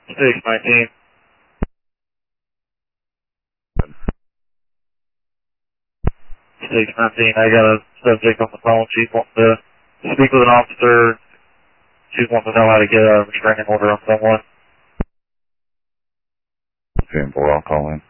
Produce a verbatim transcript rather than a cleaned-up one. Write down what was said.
Station nineteen. Station nineteen, I got a subject on the phone. Chief wants to speak with an officer. Chief wants to know how to get a restraining order on someone. ten four, I'll call in.